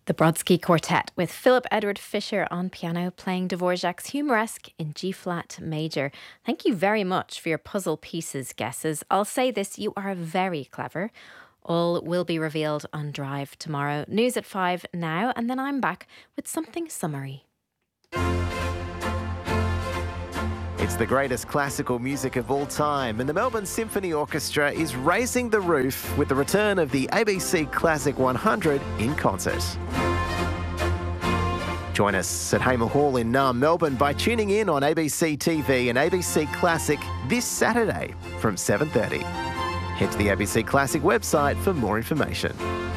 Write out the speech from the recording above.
The Brodsky Quartet with Philip Edward Fisher on piano playing Dvorak's Humoresque in G-flat major. Thank you very much for your puzzle pieces guesses. I'll say this, you are very clever. All will be revealed on Drive tomorrow. News at 5 now, and then I'm back with something summary. It's the greatest classical music of all time, and the Melbourne Symphony Orchestra is raising the roof with the return of the ABC Classic 100 in concert. Join us at Hamer Hall in Naarm, Melbourne by tuning in on ABC TV and ABC Classic this Saturday from 7:30. Head to the ABC Classic website for more information.